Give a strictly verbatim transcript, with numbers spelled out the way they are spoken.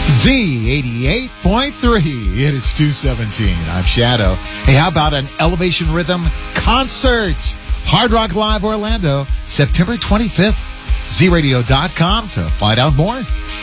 Z eighty-eight point three. It is two seventeen. I'm Shadow. Hey, how about an Elevation Rhythm concert? Hard Rock Live Orlando, September twenty-fifth. Z radio dot com to find out more.